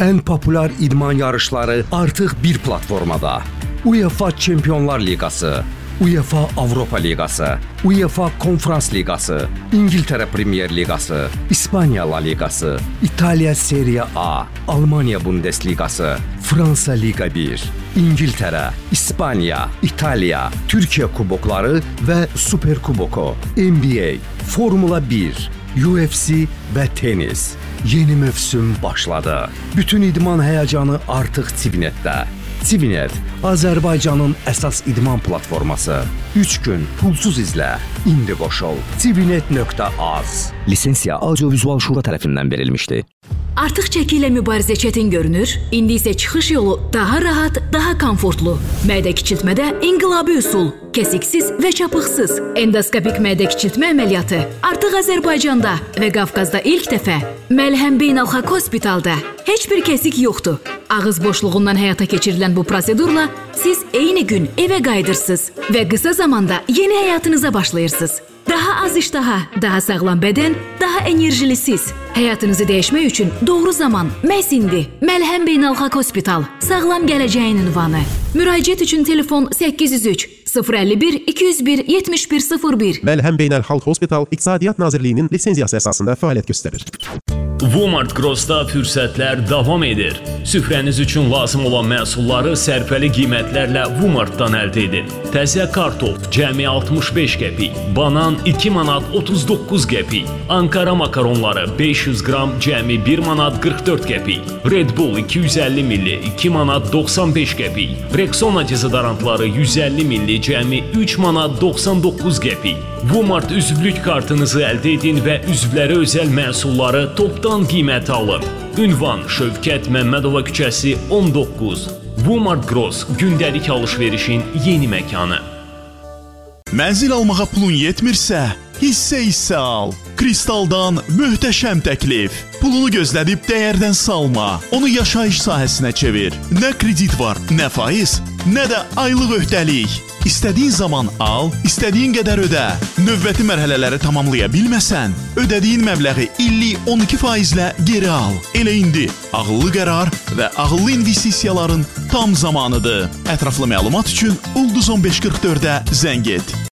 Ən populyar idman yarışları artıq bir platformada. UEFA Çempionlar Liqası, UEFA Avropa Liqası, UEFA Konferans Liqası, İngiltərə Premier Liqası, İspaniya La Liqası, İtaliya Serie A, Almanya Bundesliqası, Fransa Liqa 1, İngiltərə, İspaniya, İtaliya, Türkiyə kubokları və Super Kuboku, NBA, Formula 1, UFC və tenis. Yeni mövsüm başladı. Bütün idman həyəcanı artıq Civinetdə. Civinet, Azərbaycanın əsas idman platforması. 3 gün pulsuz izlə. İndi qoşul. Civinet.az. Lisensiya Audio-Vizual Şura tərəfindən verilmişdi. Artıq çəki ilə mübarizə çətin görünür, indi isə çıxış yolu daha rahat, daha komfortlu. Mədə kiçiltmədə inqilabi üsul, kəsiksiz və çapıqsız endoskopik mədə kiçiltmə əməliyyatı artıq Azərbaycanda və Qafqazda ilk dəfə Məlhəm Beynəlxalq Hospitalda. Heç bir kəsik yoxdur. Ağız boşluğundan həyata keçirilən bu prosedurla siz eyni gün evə qayıdırsınız və qısa zamanda yeni həyatınıza başlayırsınız. Daha az iştaha, daha sağlam bədən, daha enerjili siz. Həyatınızı dəyişmək üçün doğru zaman məhz indi. Məlhəm Beynəlxalq Hospital, sağlam gələcəyin ünvanı. Müraciət üçün telefon 803 051 201 7101. Məlhəm Beynəlxalq Hospital İqtisadiyyat Nazirliyinin lisenziyası əsasında fəaliyyət göstərir. Walmart Gross'da fürsətlər davam edir. Süfrəniz üçün lazım olan məhsulları sərfəli qiymətlərlə Walmartdan əldə edin. Təzə kartof cəmi 65 qəpik, banan 2 manat 39 qəpik, Ankara makaronları 500 qram cəmi 1 manat 44 qəpik, Red Bull 250 milli 2 manat 95 qəpik, Rexona dezodorantları 150 milli cəmi 3 manat 99 qəpik. Walmart üzvlük kartınızı əldə edin və üzvlərə özəl məhsulları topdan qiymətə alın. Ünvan Şövkət Məmmədova küçəsi 19. Walmart Gross gündəlik alış-verişin yeni məkanı. Mənzil almağa pulun yetmirsə, hissə al. Kristaldan möhtəşəm təklif. Pulunu gözlədib dəyərdən salma. Onu yaşayış sahəsinə çevir. Nə kredit var, nə faiz, nə də aylıq öhdəlik. İstədiyin zaman al, istədiyin qədər ödə. Növbəti mərhələləri tamamlaya bilməsən, ödədiyin məbləği illik 12%-lə geri al. Elə indi ağıllı qərar və ağıllı investisiyaların tam zamanıdır. Ətraflı məlumat üçün Ulduz 1544-ə zəng et.